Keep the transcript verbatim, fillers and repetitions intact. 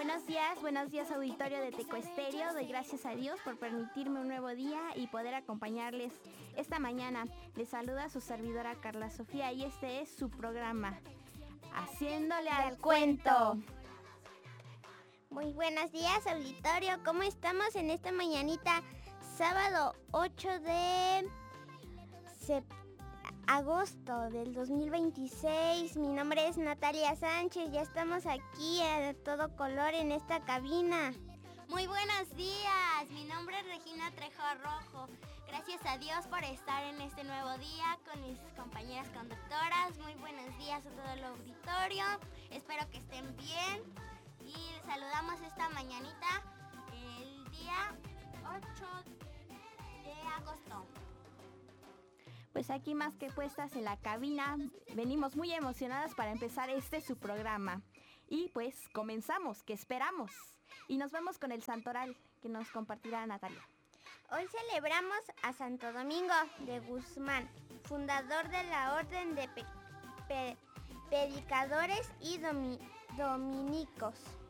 Buenos días, buenos días auditorio de Teco Estéreo. Doy gracias a Dios por permitirme un nuevo día y poder acompañarles esta mañana. Les saluda su servidora Carla Sofía y este es su programa, Haciéndole al Cuento. Muy buenos días auditorio, ¿cómo estamos en esta mañanita? Sábado ocho de agosto del dos mil veintiséis. Mi nombre es Natalia Sánchez, ya estamos aquí a todo color en esta cabina. Muy buenos días, mi nombre es Regina Trejo Rojo. Gracias a Dios por estar en este nuevo día con mis compañeras conductoras. Muy buenos días a todo el auditorio, espero que estén bien y les saludamos esta mañanita el día ocho de agosto. Pues aquí más que puestas en la cabina, venimos muy emocionadas para empezar este su programa. Y pues comenzamos, ¿qué esperamos? Y nos vemos con el santoral que nos compartirá Natalia. Hoy celebramos a Santo Domingo de Guzmán, fundador de la Orden de Pe- Pe- Predicadores y Domi- Dominicos.